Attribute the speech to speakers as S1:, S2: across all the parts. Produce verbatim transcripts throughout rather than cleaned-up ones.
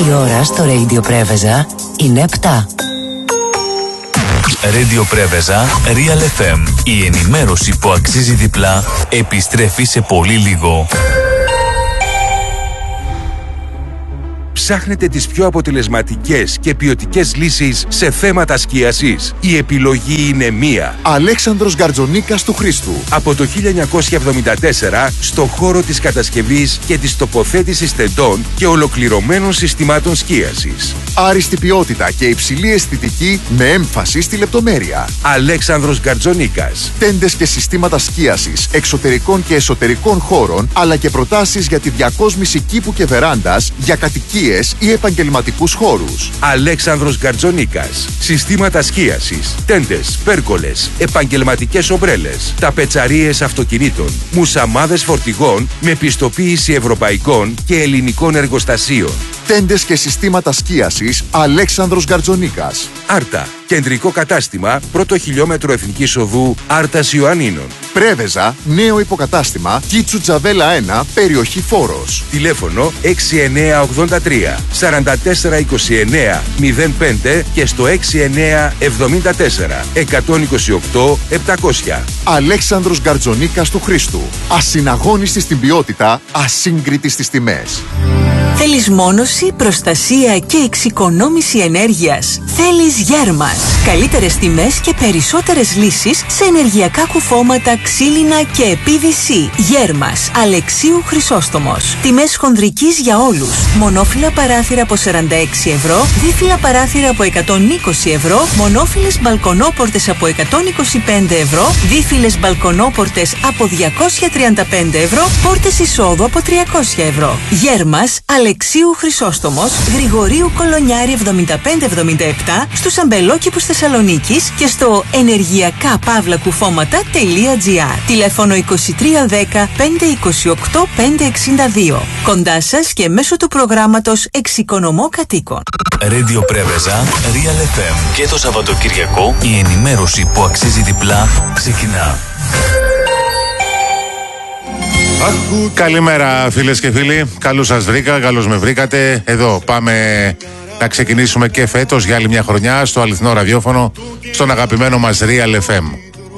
S1: Η ώρα στο Radio Πρέβεζα είναι επτά.
S2: Radio Πρέβεζα, Real εφ εμ. Η ενημέρωση που αξίζει διπλά επιστρέφει σε πολύ λίγο.
S3: Ψάχνετε τις πιο αποτελεσματικές και ποιοτικές λύσεις σε θέματα σκίασης? Η επιλογή είναι μία.
S4: Αλέξανδρος Γκαρτζονίκας του Χρήστου.
S3: Από το χίλια εννιακόσια εβδομήντα τέσσερα στο χώρο της κατασκευής και της τοποθέτησης τεντών και ολοκληρωμένων συστημάτων σκίασης.
S4: Άριστη ποιότητα και υψηλή αισθητική με έμφαση στη λεπτομέρεια.
S3: Αλέξανδρος Γκαρτζονίκας.
S4: Τέντες και συστήματα σκίασης εξωτερικών και εσωτερικών χώρων, αλλά και προτάσεις για τη διακόσμηση κήπου και βεράντας για κατοικίες ή επαγγελματικούς χώρους.
S3: Αλέξανδρος Γκαρτζονίκας. Συστήματα σκίασης, τέντες, πέρκολες, επαγγελματικές ομπρέλες, ταπετσαρίες αυτοκινήτων, μουσαμάδες φορτηγών με πιστοποίηση ευρωπαϊκών και ελληνικών εργοστασίων.
S4: Τέντες και συστήματα σκίασης Αλέξανδρος Γκαρτζονίκας.
S3: Άρτα. Κεντρικό κατάστημα, πρώτο χιλιόμετρο Εθνικής Οδού Άρτας Ιωαννίνων.
S4: Πρέβεζα, νέο υποκατάστημα, Κίτσου Τζαβέλα ένα, περιοχή Φόρος.
S3: Τηλέφωνο έξι εννιά ογδόντα τρία σαράντα τέσσερα είκοσι εννιά μηδέν πέντε και στο έξι εννιά εβδομήντα τέσσερα εκατόν είκοσι οκτώ επτακόσια.
S4: Αλέξανδρος Γκαρτζονίκας του Χρήστου. Ασυναγώνιστη στην ποιότητα, ασύγκριτη στις τιμές.
S5: Θέλεις μόνωση, προστασία και εξοικονόμηση ενέργειας? Θέλεις Γέρμας. Καλύτερες τιμές και περισσότερες λύσεις σε ενεργειακά κουφώματα, ξύλινα και πι βι σι. Γέρμας. Αλεξίου Χρυσόστομος. Τιμές χονδρικής για όλους. Μονόφυλλα παράθυρα από σαράντα έξι ευρώ, δίφυλλα παράθυρα από εκατόν είκοσι ευρώ, μονόφυλλες μπαλκονόπορτες από εκατόν είκοσι πέντε ευρώ, δίφυλλες μπαλκονόπορτες από διακόσια τριάντα πέντε ευρώ, πόρτες εισόδου από τριακόσια ευρώ. Γέρμας. Αλεξίου Χρυσόστομος, Γρηγορίου Κολονιάρη εβδομήντα πέντε εβδομήντα επτά, στους αμπελόκηπους Θεσσαλονίκης και στο ενεργειακά παύλα κουφώματα τελεία τζι άρ. Τηλέφωνο είκοσι τρία δέκα πεντακόσια είκοσι οκτώ πεντακόσια εξήντα δύο. Κοντά σας και μέσω του προγράμματος Εξοικονομώ Κατοίκων.
S2: Radio Πρέβεζα, Real εφ εμ. Και το Σαββατοκυριακό η ενημέρωση που αξίζει διπλά ξεκινά.
S6: Καλημέρα φίλες και φίλοι, καλώς σας βρήκα, καλώς με βρήκατε. Εδώ πάμε να ξεκινήσουμε και φέτος για άλλη μια χρονιά στο αληθινό ραδιόφωνο, στον αγαπημένο μας Real εφ εμ.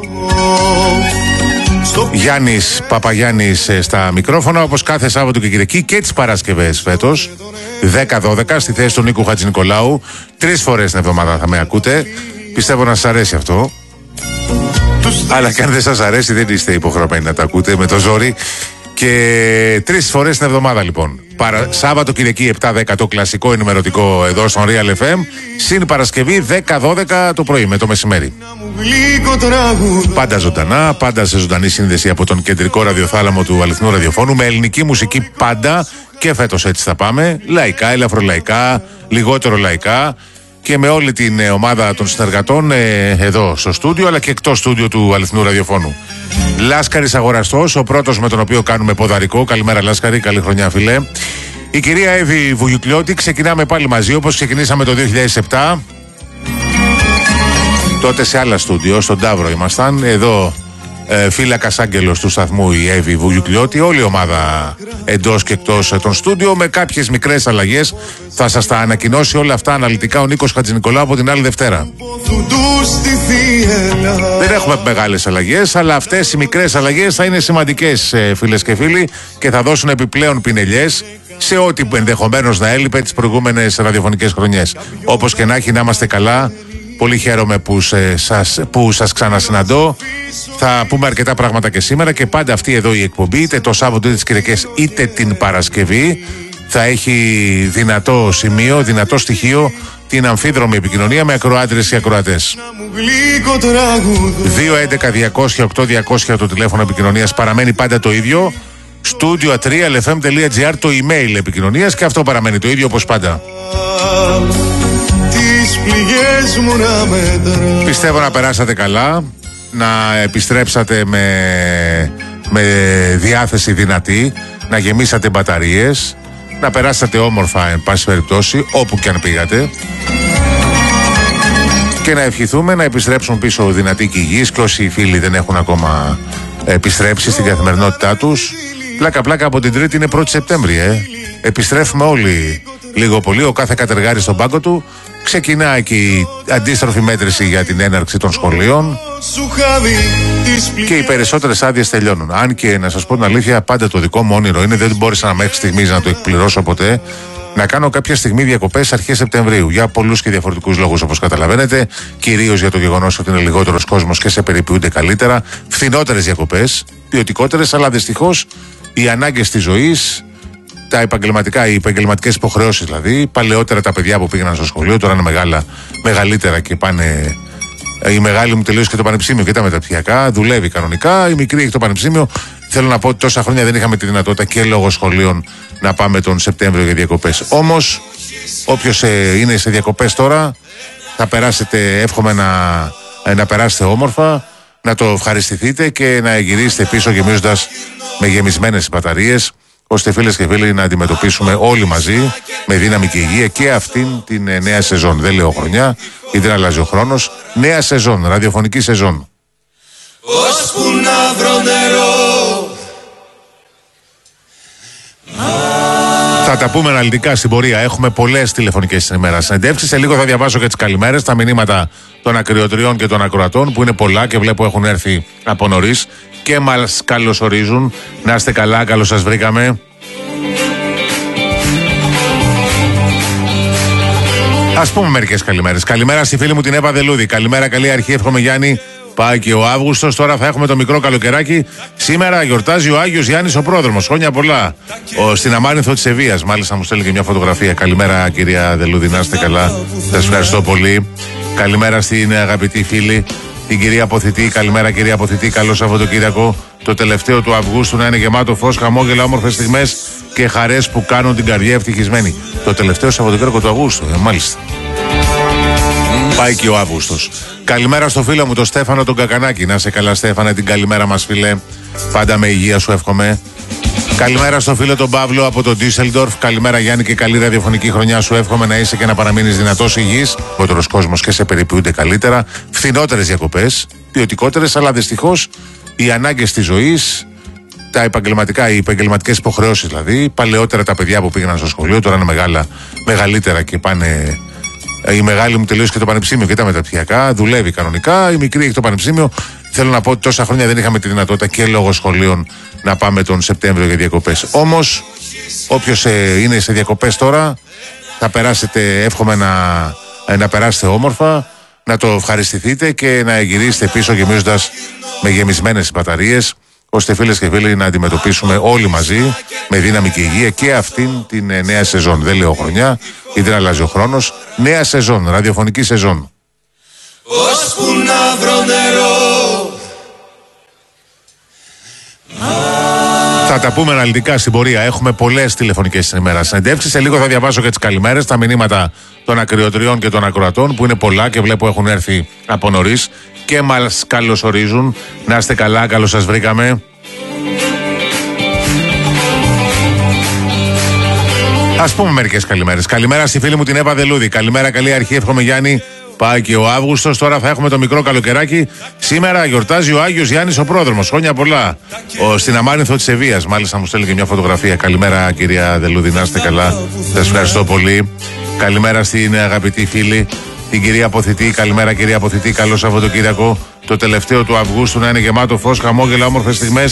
S6: Γιάννης Παπαγιάννης στα μικρόφωνα, όπως κάθε Σάββατο και Κυριακή και τις Παρασκευές φέτος, δέκα δώδεκα στη θέση του Νίκου Χατζηνικολάου. Τρεις φορές την εβδομάδα θα με ακούτε. Πιστεύω να σας αρέσει αυτό. Αλλά και αν δεν σας αρέσει, δεν είστε υποχρεωμένοι να τα ακούτε με το ζόρι. Και τρεις φορές την εβδομάδα λοιπόν. Παρα... Σάββατο Κυριακή επτά δέκα το κλασικό ενημερωτικό εδώ στον Real εφ εμ. Συν Παρασκευή δέκα δώδεκα το πρωί με το μεσημέρι. Πάντα ζωντανά, πάντα σε ζωντανή σύνδεση από τον κεντρικό ραδιοθάλαμο του αληθινού ραδιοφώνου. Με ελληνική μουσική πάντα. Και φέτος έτσι θα πάμε. Λαϊκά, ελαφρολαϊκά, λιγότερο λαϊκά. Και με όλη την ε, ομάδα των συνεργατών ε, εδώ στο στούντιο, αλλά και εκτός στούντιο του αληθινού ραδιοφώνου. Λάσκαρης Αγοραστός, ο πρώτος με τον οποίο κάνουμε ποδαρικό. Καλημέρα Λάσκαρη, καλή χρονιά φίλε. Η κυρία Εύη Βουγιουκλιώτη, ξεκινάμε πάλι μαζί όπως ξεκινήσαμε το δύο χιλιάδες επτά. Τότε σε άλλα στούντιο, στον Ταύρο ήμασταν. Εδώ ε, φύλακας άγγελος του σταθμού η Εύη Βουγιουκλιώτη. Όλη η ομάδα εντός και εκτός των στούντιο με κάποιες μικρές αλλαγές. Θα σας τα ανακοινώσει όλα αυτά αναλυτικά ο Νίκος Χατζηνικολάου από την άλλη Δευτέρα. Δεν έχουμε μεγάλες αλλαγές, αλλά αυτές οι μικρές αλλαγές θα είναι σημαντικές φίλες και φίλοι και θα δώσουν επιπλέον πινελιές σε ό,τι ενδεχομένως να έλειπε τις προηγούμενες ραδιοφωνικές χρονιές. Όπως και να έχει, να είμαστε καλά. Πολύ χαίρομαι που, σε, σας, που σας ξανασυναντώ. Θα πούμε αρκετά πράγματα και σήμερα και πάντα αυτή εδώ η εκπομπή, είτε το Σάββατο είτε τις Κυριακές είτε την Παρασκευή, θα έχει δυνατό σημείο, δυνατό στοιχείο την αμφίδρομη επικοινωνία με ακροάτριες και ακροατές. δύο έντεκα διακόσια οκτώ διακόσια το τηλέφωνο επικοινωνίας παραμένει πάντα το ίδιο. Studio at real f m dot g r το email επικοινωνίας και αυτό παραμένει το ίδιο όπως πάντα. Πιστεύω να περάσατε καλά, να επιστρέψατε με, με διάθεση δυνατή, να γεμίσατε μπαταρίες, να περάσατε όμορφα εν πάση περιπτώσει όπου και αν πήγατε και να ευχηθούμε να επιστρέψουν πίσω δυνατοί και υγιείς και όσοι φίλοι δεν έχουν ακόμα επιστρέψει στην καθημερινότητά τους. Πλάκα πλάκα από την Τρίτη είναι πρώτη Σεπτέμβρη, ε. Επιστρέφουμε όλοι λίγο πολύ. Ο κάθε κατεργάρης στον πάγκο του. Ξεκινάει και η αντίστροφη μέτρηση για την έναρξη των σχολείων. Και οι περισσότερες άδειες τελειώνουν. Αν και να σας πω την αλήθεια, πάντα το δικό μου όνειρο είναι, δεν μπόρεσα να μέχρι στιγμής να το εκπληρώσω ποτέ, να κάνω κάποια στιγμή διακοπές αρχές Σεπτεμβρίου. Για πολλούς και διαφορετικούς λόγους, όπως καταλαβαίνετε. Κυρίως για το γεγονός ότι είναι λιγότερος κόσμος και σε περιποιούνται καλύτερα. Φθηνότερες διακοπές, ποιοτικότερες, αλλά δυστυχώς οι ανάγκες της ζωής, τα επαγγελματικά, οι επαγγελματικές υποχρεώσεις δηλαδή. Παλαιότερα τα παιδιά που πήγαιναν στο σχολείο, τώρα είναι μεγάλα, μεγαλύτερα και πάνε. Η μεγάλη μου τελείωσε και το πανεπιστήμιο και τα μεταπτυχιακά. Δουλεύει κανονικά. Η μικρή έχει το πανεπιστήμιο. Θέλω να πω ότι τόσα χρόνια δεν είχαμε τη δυνατότητα και λόγω σχολείων να πάμε τον Σεπτέμβριο για διακοπές. Όμως, όποιος ε, είναι σε διακοπές τώρα, θα περάσετε, εύχομαι να, ε, να περάσετε όμορφα, να το ευχαριστηθείτε και να γυρίσετε πίσω γεμίζοντας με γεμισμένες μπαταρίες, ώστε φίλες και φίλοι να αντιμετωπίσουμε όλοι μαζί με δύναμη και υγεία και αυτήν την ε, νέα σεζόν. Δεν λέω χρονιά, γιατί δεν αλλάζει ο χρόνος. Νέα σεζόν, ραδιοφωνική σεζόν.
S7: Ώσπου να βρω νερό.
S6: Θα τα πούμε αναλυτικά στην πορεία. Έχουμε πολλές τηλεφωνικές σήμερα συνεντεύξεις. Σε λίγο θα διαβάσω και τις καλημέρες, τα μηνύματα των ακροατριών και των ακροατών, που είναι πολλά και βλέπω έχουν έρθει από νωρίς και μας καλωσορίζουν. Να είστε καλά, καλώς σας βρήκαμε. Ας πούμε μερικές καλημέρες. Καλημέρα στη φίλη μου την Εύα Δελούδη. Καλημέρα, καλή αρχή. Εύχομαι Γιάννη. Πάει και ο Αύγουστος, τώρα θα έχουμε το μικρό καλοκαιράκι. Σήμερα γιορτάζει ο Άγιος Γιάννης ο Πρόδρομος. Χρόνια πολλά. Ο, στην Αμάρινθο της Ευβοίας. Μάλιστα μου στέλνει και μια φωτογραφία. Καλημέρα, κυρία Δελούδη, να είστε καλά. Σας ευχαριστώ πολύ. Καλημέρα στην αγαπητή φίλη, την κυρία Αποθητή. Καλημέρα, κυρία Αποθητή. Καλό Σαββατοκύριακο. Το τελευταίο του Αυγούστου να είναι γεμάτο φως, χαμόγελα, όμορφες στιγμές και χαρές που κάνουν την καρδιά ευτυχισμένη. Το τελευταίο Σαββατοκύριακο του Αυγούστου, ε, μάλιστα. Πάει και ο Αύγουστος. Καλημέρα στο φίλο μου τον Στέφανο τον Κακανάκη. Να σε καλά, Στέφανε, την καλημέρα μας, φίλε. Πάντα με υγεία σου εύχομαι. Καλημέρα στο φίλο τον Παύλο από τον Ντίσσελντορφ. Καλημέρα, Γιάννη, και καλή ραδιοφωνική χρονιά σου εύχομαι να είσαι και να παραμείνεις δυνατός, υγιής. Λιγότερος κόσμος και σε περιποιούνται καλύτερα. Φθηνότερες διακοπές, ποιοτικότερες, αλλά δυστυχώς οι ανάγκες της ζωής, τα επαγγελματικά, οι επαγγελματικές υποχρεώσεις δηλαδή. Παλαιότερα τα παιδιά που πήγαιναν στο σχολείο, τώρα είναι μεγάλα, μεγαλύτερα και πάνε. Η μεγάλη μου τελείωσε και το πανεπιστήμιο και τα μεταπτυχιακά. Δουλεύει κανονικά. Η μικρή έχει το πανεπιστήμιο. Θέλω να πω ότι τόσα χρόνια δεν είχαμε τη δυνατότητα και λόγω σχολείων να πάμε τον Σεπτέμβριο για διακοπές. Όμως, όποιος ε, είναι σε διακοπές τώρα, θα περάσετε, εύχομαι να, ε, να περάσετε όμορφα, να το ευχαριστηθείτε και να γυρίσετε πίσω γεμίζοντας με γεμισμένες μπαταρίες, ώστε φίλες και φίλοι να αντιμετωπίσουμε όλοι μαζί με δύναμη και υγεία και αυτήν την ε, νέα σεζόν. Δεν λέω χρονιά, γιατί δεν αλλάζει ο χρόνος. Νέα σεζόν, ραδιοφωνική σεζόν.
S7: Ώσπου να βρω νερό.
S6: Θα τα πούμε αναλυτικά στην πορεία. Έχουμε πολλές τηλεφωνικές σήμερα συνεντεύξεις. Σε λίγο θα διαβάσω και τις καλημέρες, τα μηνύματα των ακροατριών και των ακροατών, που είναι πολλά και βλέπω έχουν έρθει από νωρίς και μας καλωσορίζουν. Να είστε καλά, καλώς σας βρήκαμε. Ας πούμε μερικές καλημέρες. Καλημέρα στη φίλη μου την Εύα Δελούδη. Καλημέρα, καλή αρχή. Εύχομαι Γιάννη. Πάει και ο Αύγουστος, τώρα θα έχουμε το μικρό καλοκαιράκι. Σήμερα γιορτάζει ο Άγιος Γιάννης ο Πρόδρομος. Χρόνια πολλά. Ο, στην Αμάρινθο της Ευβοίας. Μάλιστα μου στέλνει και μια φωτογραφία. Καλημέρα, κυρία Δελούδη, να είστε καλά. Σας ευχαριστώ πολύ. Καλημέρα στην αγαπητή φίλη, την κυρία Αποθητή. Καλημέρα, κυρία Αποθητή. Καλό Σαββατοκύριακο. Το τελευταίο του Αυγούστου να είναι γεμάτο φως, χαμόγελα, όμορφες στιγμές